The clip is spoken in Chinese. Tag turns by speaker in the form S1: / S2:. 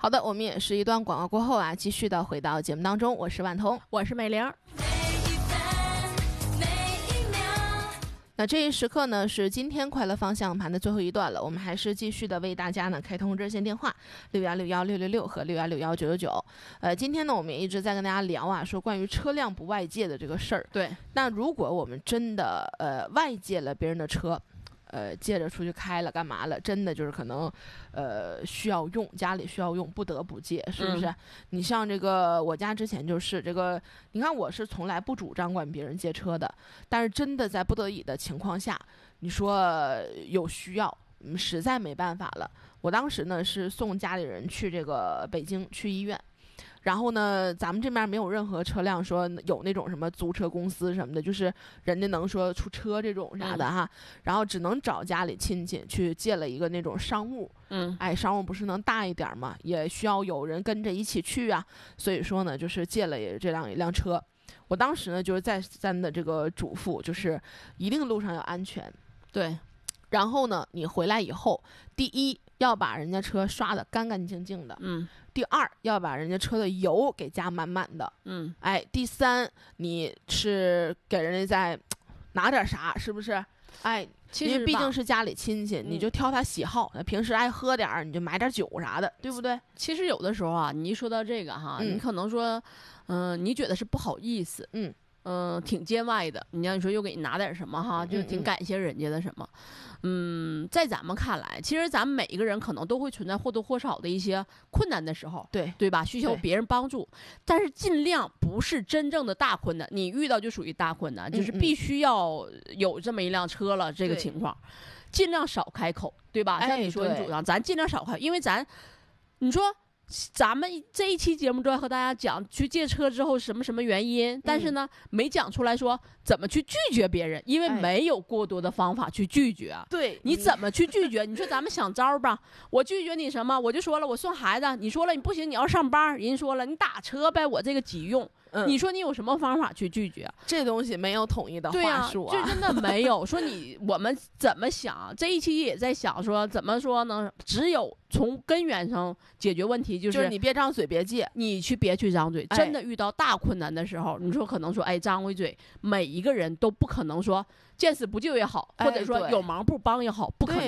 S1: 好的，我们也是一段广告过后啊，继续的回到节目当中，我是万彤，
S2: 我是美玲。
S1: 那这一时刻呢，是今天快乐方向盘的最后一段了，我们还是继续的为大家呢开通热线电话61616666和61619999。今天呢，我们也一直在跟大家聊啊，说关于车辆不外借的这个事儿。
S2: 对，
S1: 那如果我们真的外借了别人的车，借着出去开了干嘛了，真的就是可能需要用，家里需要用，不得不借，是不是？你像这个我家之前就是这个，你看我是从来不主张管别人借车的，但是真的在不得已的情况下，你说有需要，实在没办法了。我当时呢是送家里人去这个北京去医院，然后呢，咱们这边没有任何车辆说有那种什么租车公司什么的，就是人家能说出车这种啥的哈，然后只能找家里亲戚去借了一个那种商务，商务不是能大一点嘛，也需要有人跟着一起去啊，所以说呢，就是借了这样一辆车。我当时呢就是再三的这个嘱咐，就是一定路上要安全，
S2: 对，
S1: 然后呢，你回来以后，第一要把人家车刷得干干净净的，第二要把人家车的油给加满满的，第三你是给人家再拿点啥，是不是？因为毕竟是家里亲戚，你就挑他喜好，平时爱喝点儿，你就买点酒啥的，对不对？
S2: 其实有的时候啊，你一说到这个哈，你可能说，你觉得是不好意思，挺见外的。你让你说又给你拿点什么哈，就挺感谢人家的什么。在咱们看来，其实咱们每一个人可能都会存在或多或少的一些困难的时候，对吧？需求别人帮助，但是尽量不是真正的大困难，你遇到就属于大困难，就是必须要有这么一辆车了，这个情况，尽量少开口，对吧？像你说你主张，咱尽量少开，因为你说。咱们这一期节目都要和大家讲去借车之后什么什么原因，但是呢，没讲出来说怎么去拒绝别人，因为没有过多的方法去拒绝。
S1: 对，
S2: 你怎么去拒绝？你说咱们想招吧，我拒绝你什么？我就说了，我送孩子，你说了你不行，你要上班，人家说了你打车呗，我这个急用。你说你有什么方法去拒绝？
S1: 这东西没有统一的话术
S2: 这真的没有说我们怎么想？这一期也在想说怎么说呢？只有从根源上解决问题，就是
S1: 你别张嘴，别借，
S2: 你别去张嘴。真的遇到大困难的时候，你说可能说张回嘴，每一个人都不可能说见死不救也好，或者说有忙不帮也好，不可能。